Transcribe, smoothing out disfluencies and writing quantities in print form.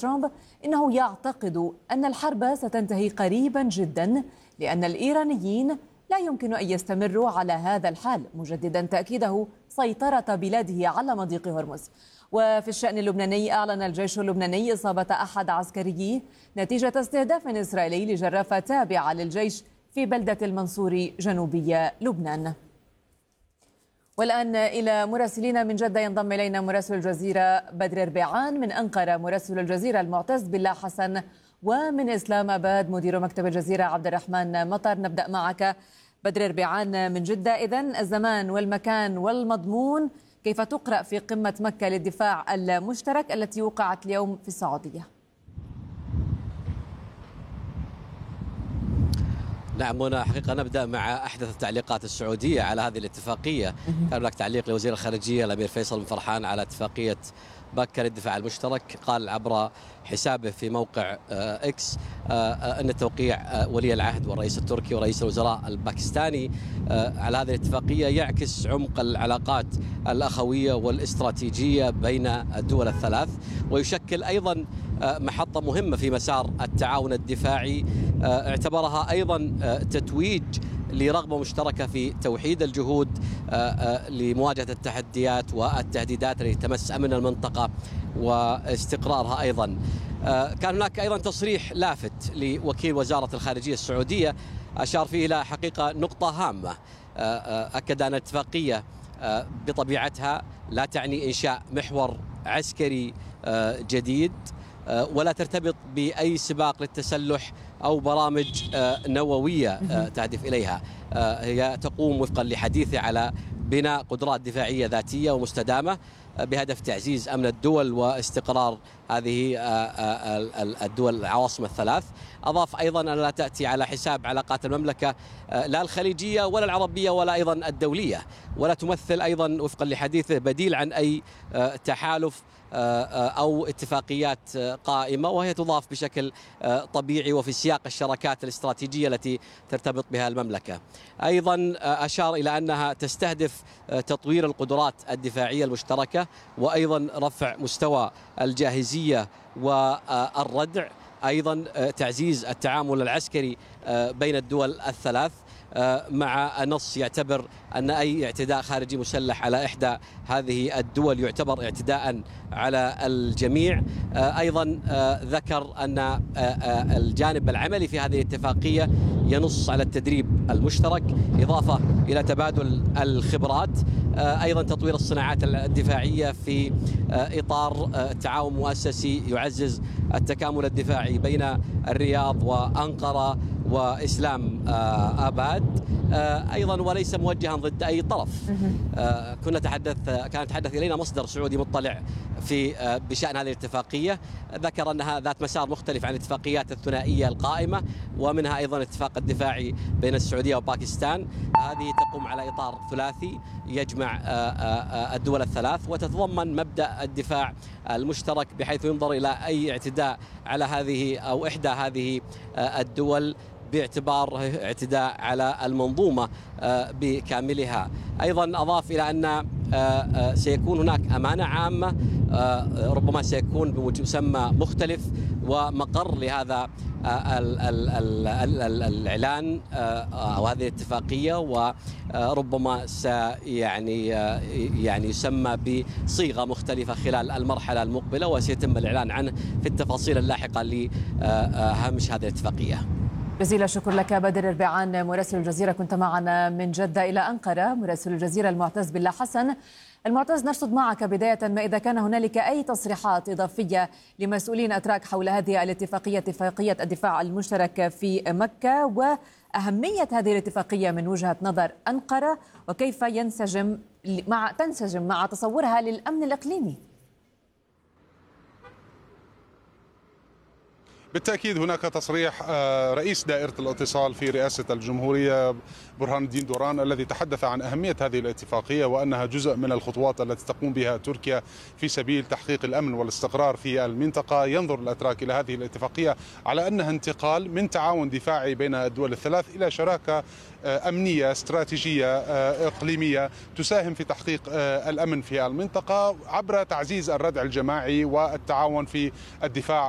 ترامب إنه يعتقد أن الحرب ستنتهي قريبا جدا، لأن الإيرانيين لا يمكن أن يستمروا على هذا الحال، مجددا تأكيده سيطرة بلاده على مضيق هرمز. وفي الشأن اللبناني، أعلن الجيش اللبناني إصابة أحد عسكريه نتيجة استهداف إسرائيلي لجرافة تابعة للجيش في بلدة المنصوري جنوبي لبنان. والآن إلى مراسلين من جدة، ينضم إلينا مراسل الجزيرة بدر ربيعان، من أنقرة مراسل الجزيرة المعتز بالله حسن، ومن إسلام آباد مدير مكتب الجزيرة عبد الرحمن مطر. نبدأ معك بدر ربيعان من جدة. إذن الزمان والمكان والمضمون كيف تقرأ في قمة مكة للدفاع المشترك التي وقعت اليوم في السعودية؟ نعم، هنا حقيقة نبدأ مع أحدث التعليقات السعودية على هذه الاتفاقية. كان هناك تعليق لوزير الخارجية الأمير فيصل بن فرحان على اتفاقية مكة للدفاع المشترك. قال عبر حسابه في موقع إكس أن توقيع ولي العهد والرئيس التركي ورئيس الوزراء الباكستاني على هذه الاتفاقية يعكس عمق العلاقات الأخوية والاستراتيجية بين الدول الثلاث، ويشكل أيضا محطة مهمة في مسار التعاون الدفاعي. اعتبرها أيضا تتويج لرغبة مشتركة في توحيد الجهود لمواجهة التحديات والتهديدات التي تمس أمن المنطقة واستقرارها. أيضا كان هناك أيضا تصريح لافت لوكيل وزارة الخارجية السعودية أشار فيه إلى حقيقة نقطة هامة. أكد أن الاتفاقية بطبيعتها لا تعني إنشاء محور عسكري جديد، ولا ترتبط بأي سباق للتسلح أو برامج نووية تهدف إليها. هي تقوم وفقا لحديثه على بناء قدرات دفاعية ذاتية ومستدامة بهدف تعزيز أمن الدول واستقرار هذه الدول العواصم الثلاث. أضاف أيضا أن لا تأتي على حساب علاقات المملكة لا الخليجية ولا العربية ولا أيضا الدولية، ولا تمثل أيضا وفقا لحديثه بديل عن أي تحالف أو اتفاقيات قائمة، وهي تضاف بشكل طبيعي وفي سياق الشراكات الاستراتيجية التي ترتبط بها المملكة. أيضا أشار إلى أنها تستهدف تطوير القدرات الدفاعية المشتركة، وأيضا رفع مستوى الجاهزية والردع، أيضا تعزيز التعامل العسكري بين الدول الثلاث، مع نص يعتبر أن أي اعتداء خارجي مسلح على إحدى هذه الدول يعتبر اعتداء على الجميع. أيضا ذكر أن الجانب العملي في هذه الاتفاقية ينص على التدريب المشترك، إضافة إلى تبادل الخبرات، أيضا تطوير الصناعات الدفاعية في إطار تعاون مؤسسي يعزز التكامل الدفاعي بين الرياض وأنقرة وإسلام آباد. أيضا وليس موجها ضد أي طرف. كان يتحدث إلينا مصدر سعودي مطلع بشأن هذه الاتفاقية، ذكر أنها ذات مسار مختلف عن الاتفاقيات الثنائية القائمة، ومنها أيضا الاتفاق الدفاعي بين السعودية وباكستان. هذه تقوم على إطار ثلاثي يجمع الدول الثلاث، وتتضمن مبدأ الدفاع المشترك، بحيث ينظر إلى أي اعتداء على هذه أو إحدى هذه الدول باعتبار اعتداء على المنظومة بكاملها. أيضا أضاف إلى أن سيكون هناك أمانة عامة، ربما سيكون بمسمى مختلف ومقر لهذا الإعلان أو هذه الاتفاقية، وربما يعني يسمى بصيغة مختلفة خلال المرحلة المقبلة، وسيتم الإعلان عنه في التفاصيل اللاحقة لهامش هذه الاتفاقية. جزيل الشكر لك بدر ربيعان مراسل الجزيرة، كنت معنا من جدة. إلى أنقرة مراسل الجزيرة المعتز بالله حسن. المعتز، نرصد معك بداية ما إذا كان هنالك أي تصريحات إضافية لمسؤولين أتراك حول هذه الاتفاقية، اتفاقية الدفاع المشترك في مكة، وأهمية هذه الاتفاقية من وجهة نظر أنقرة، وكيف تنسجم مع تصورها للأمن الإقليمي. بالتأكيد هناك تصريح رئيس دائرة الاتصال في رئاسة الجمهورية برهان الدين دوران الذي تحدث عن أهمية هذه الاتفاقية، وأنها جزء من الخطوات التي تقوم بها تركيا في سبيل تحقيق الأمن والاستقرار في المنطقة. ينظر الأتراك إلى هذه الاتفاقية على أنها انتقال من تعاون دفاعي بين الدول الثلاث إلى شراكة أمنية استراتيجية إقليمية تساهم في تحقيق الأمن في المنطقة عبر تعزيز الردع الجماعي والتعاون في الدفاع